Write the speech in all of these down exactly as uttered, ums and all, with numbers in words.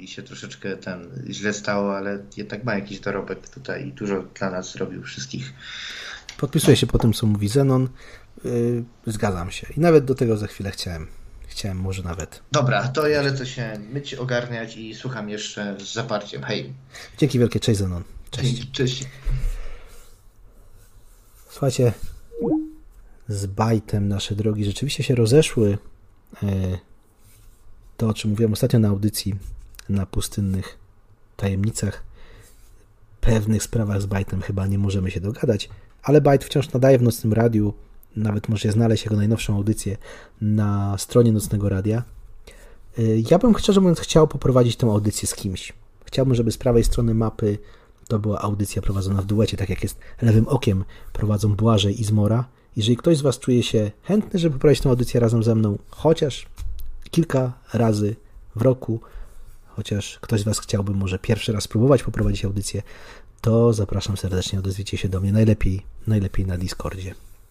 i się troszeczkę ten źle stało, ale jednak ma jakiś dorobek tutaj i dużo dla nas zrobił wszystkich. Podpisuję się po tym, co mówi Zenon. Yy, zgadzam się. I nawet do tego za chwilę chciałem. Chciałem może nawet. Dobra, to ja lecę się myć, ogarniać i słucham jeszcze z zaparciem. Hej. Dzięki wielkie. Cześć Zenon. Cześć. Cześć. Słuchajcie, z bajtem nasze drogi rzeczywiście się rozeszły. To, o czym mówiłem ostatnio na audycji, na pustynnych tajemnicach, pewnych sprawach z bajtem chyba nie możemy się dogadać, ale bajt wciąż nadaje w Nocnym Radiu. Nawet możecie znaleźć jego najnowszą audycję na stronie Nocnego Radia. Ja bym, szczerze mówiąc, chciał poprowadzić tę audycję z kimś. Chciałbym, żeby z prawej strony mapy to była audycja prowadzona w duecie, tak jak jest Lewym Okiem prowadzą Błażej i Zmora. Jeżeli ktoś z Was czuje się chętny, żeby prowadzić tę audycję razem ze mną, chociaż kilka razy w roku, chociaż ktoś z Was chciałby może pierwszy raz spróbować poprowadzić audycję, to zapraszam serdecznie, odezwijcie się do mnie, najlepiej, najlepiej na Discordzie.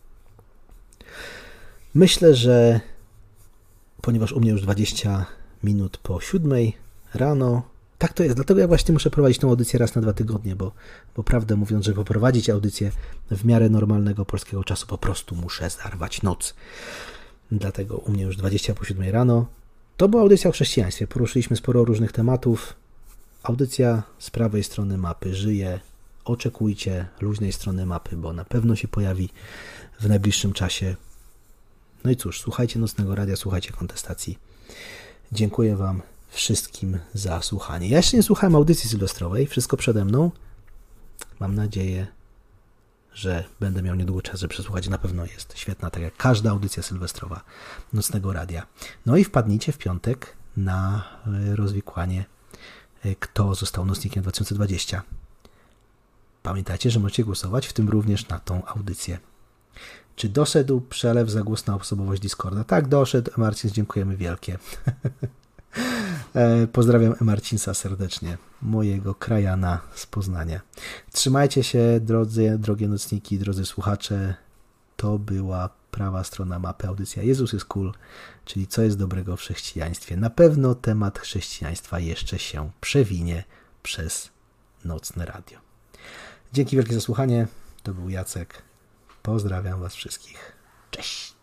Myślę, że ponieważ u mnie już dwadzieścia minut po siódmej rano, tak to jest, dlatego ja właśnie muszę prowadzić tę audycję raz na dwa tygodnie, bo, bo prawdę mówiąc, żeby poprowadzić audycję w miarę normalnego polskiego czasu, po prostu muszę zarwać noc. Dlatego u mnie już dwadzieścia po siódmej rano. To była audycja o chrześcijaństwie. Poruszyliśmy sporo różnych tematów. Audycja z prawej strony mapy żyje. Oczekujcie luźnej strony mapy, bo na pewno się pojawi w najbliższym czasie. No i cóż, słuchajcie Nocnego Radia, słuchajcie Kontestacji. Dziękuję Wam wszystkim za słuchanie. Ja jeszcze nie słuchałem audycji sylwestrowej, wszystko przede mną. Mam nadzieję, że będę miał niedługo czas, żeby przesłuchać. Na pewno jest świetna, tak jak każda audycja sylwestrowa Nocnego Radia. No i wpadnijcie w piątek na rozwikłanie Kto został nocnikiem dwa tysiące dwudziestym. Pamiętajcie, że możecie głosować, w tym również na tą audycję. Czy doszedł przelew za głos na osobowość Discorda? Tak, doszedł. Marcin, dziękujemy wielkie. Pozdrawiam Marcinsa serdecznie, mojego krajana z Poznania. Trzymajcie się, drodzy, drogie nocniki, drodzy słuchacze. To była prawa strona mapy, audycja Jezus jest cool, czyli co jest dobrego w chrześcijaństwie. Na pewno temat chrześcijaństwa jeszcze się przewinie przez Nocne Radio. Dzięki wielkie za słuchanie. To był Jacek. Pozdrawiam Was wszystkich. Cześć.